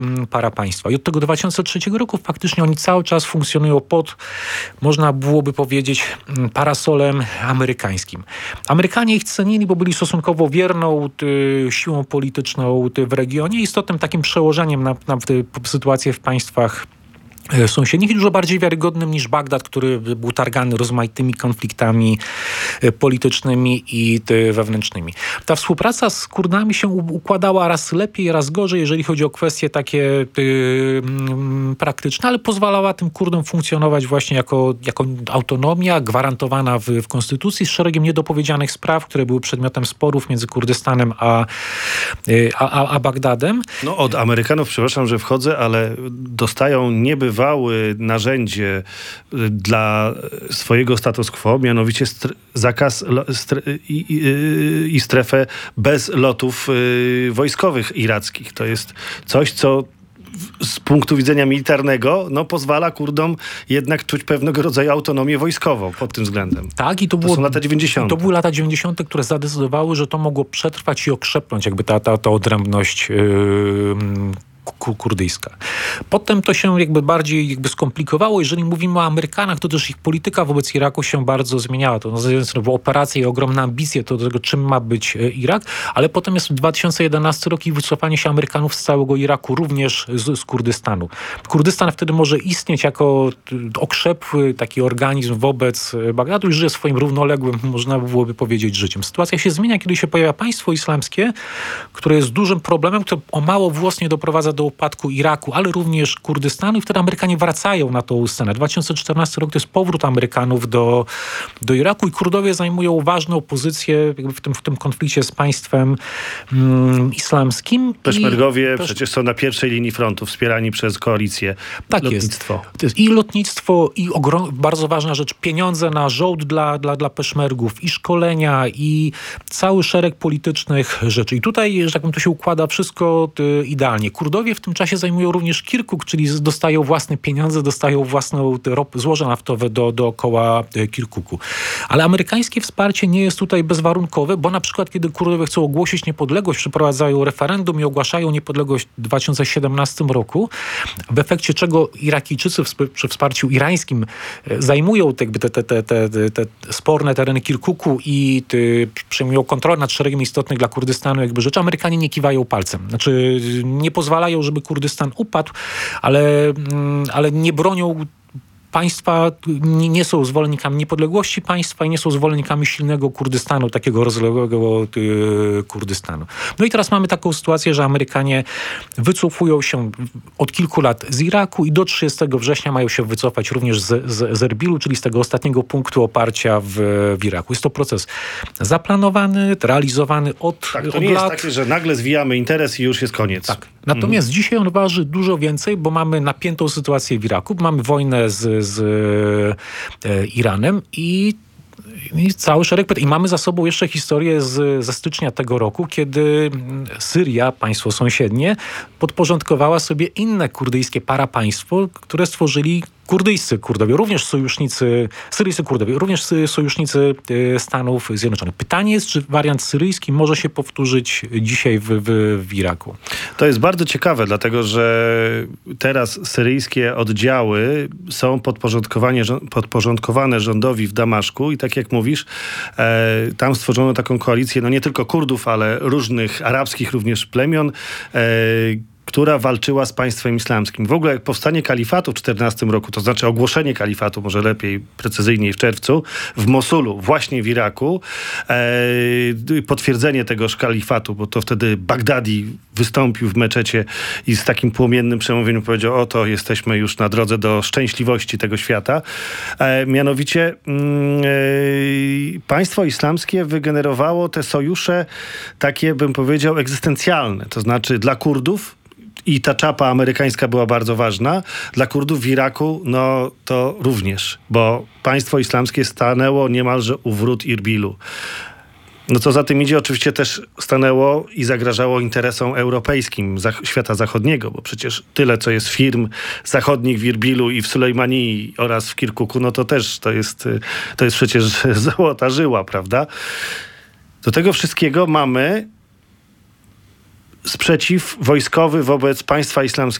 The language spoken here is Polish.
parapaństwa. I od tego 2003 roku faktycznie oni cały czas funkcjonują pod, można byłoby powiedzieć, parasolem amerykańskim. Amerykanie ich cenili, bo byli stosunkowo wierną siłą polityczną w regionie, istotnym takim przełożeniem na sytuację w państwach sąsiednich i dużo bardziej wiarygodnym niż Bagdad, który był targany rozmaitymi konfliktami politycznymi i wewnętrznymi. Ta współpraca z Kurdami się układała raz lepiej, raz gorzej, jeżeli chodzi o kwestie takie praktyczne, ale pozwalała tym Kurdom funkcjonować właśnie jako autonomia gwarantowana w konstytucji z szeregiem niedopowiedzianych spraw, które były przedmiotem sporów między Kurdystanem a Bagdadem. No od Amerykanów, przepraszam, że wchodzę, ale dostają niebywałe narzędzie dla swojego status quo, mianowicie zakaz i strefę bez lotów wojskowych irackich. To jest coś, co z punktu widzenia militarnego pozwala Kurdom jednak czuć pewnego rodzaju autonomię wojskową pod tym względem. Tak, i to są lata 90. To były lata 90., które zadecydowały, że to mogło przetrwać i okrzepnąć jakby ta odrębność kurdyjska. Potem to się bardziej skomplikowało. Jeżeli mówimy o Amerykanach, to też ich polityka wobec Iraku się bardzo zmieniała. To operacje i ogromne ambicje do tego, czym ma być Irak, ale potem jest 2011 rok i wycofanie się Amerykanów z całego Iraku, również z Kurdystanu. Kurdystan wtedy może istnieć jako okrzepły taki organizm wobec Bagdadu i żyje swoim równoległym, można byłoby powiedzieć, życiem. Sytuacja się zmienia, kiedy się pojawia państwo islamskie, które jest dużym problemem, które o mało włos nie doprowadza do upadku Iraku, ale również Kurdystanu i wtedy Amerykanie wracają na tą scenę. 2014 rok to jest powrót Amerykanów do Iraku i Kurdowie zajmują ważną pozycję w tym konflikcie z państwem islamskim. Peszmergowie przecież są na pierwszej linii frontu, wspierani przez koalicję. Tak lotnictwo. Jest i lotnictwo, i bardzo ważna rzecz, pieniądze na żołd dla peszmergów, i szkolenia, i cały szereg politycznych rzeczy. I tutaj, że tak powiem, to się układa wszystko idealnie. Kurdowie w tym czasie zajmują również Kirkuk, czyli dostają własne pieniądze, dostają własne złoża naftowe dookoła Kirkuku. Ale amerykańskie wsparcie nie jest tutaj bezwarunkowe, bo na przykład kiedy Kurdowie chcą ogłosić niepodległość, przeprowadzają referendum i ogłaszają niepodległość w 2017 roku, w efekcie czego Irakijczycy przy wsparciu irańskim zajmują te sporne tereny Kirkuku i przejmują kontrolę nad szeregiem istotnych dla Kurdystanu rzeczy. Amerykanie nie kiwają palcem. Znaczy nie pozwalają, żeby Kurdystan upadł, ale nie bronią państwa, nie są zwolennikami niepodległości państwa i nie są zwolennikami silnego Kurdystanu, takiego rozległego Kurdystanu. No i teraz mamy taką sytuację, że Amerykanie wycofują się od kilku lat z Iraku i do 30 września mają się wycofać również z Erbilu, czyli z tego ostatniego punktu oparcia w Iraku. Jest to proces zaplanowany, realizowany od to nie lat. jest takie, że nagle zwijamy interes i już jest koniec. Tak. Natomiast dzisiaj on waży dużo więcej, bo mamy napiętą sytuację w Iraku, mamy wojnę z Iranem i cały szereg pytań. I mamy za sobą jeszcze historię ze stycznia tego roku, kiedy Syria, państwo sąsiednie, podporządkowała sobie inne kurdyjskie parapaństwo, które stworzyli kurdyjscy Kurdowie, również sojusznicy, syryjscy Kurdowie, również sojusznicy Stanów Zjednoczonych. Pytanie jest, czy wariant syryjski może się powtórzyć dzisiaj w Iraku? To jest bardzo ciekawe, dlatego że teraz syryjskie oddziały są podporządkowane rządowi w Damaszku i tak jak mówisz, tam stworzono taką koalicję, nie tylko Kurdów, ale różnych arabskich również plemion, która walczyła z państwem islamskim. W ogóle powstanie kalifatu w 14 roku, to znaczy ogłoszenie kalifatu, może lepiej, precyzyjniej w czerwcu, w Mosulu, właśnie w Iraku, potwierdzenie tegoż kalifatu, bo to wtedy Bagdadi wystąpił w meczecie i z takim płomiennym przemówieniem powiedział, oto jesteśmy już na drodze do szczęśliwości tego świata. Mianowicie państwo islamskie wygenerowało te sojusze takie, bym powiedział, egzystencjalne, to znaczy dla Kurdów, i ta czapa amerykańska była bardzo ważna. Dla Kurdów w Iraku, to również, bo państwo islamskie stanęło niemalże u wrót Irbilu. Co za tym idzie, oczywiście też stanęło i zagrażało interesom europejskim świata zachodniego, bo przecież tyle, co jest firm zachodnich w Irbilu i w Sulejmanii oraz w Kirkuku, to też to jest przecież złota żyła, prawda? Do tego wszystkiego mamy sprzeciw wojskowy wobec państwa islamskiego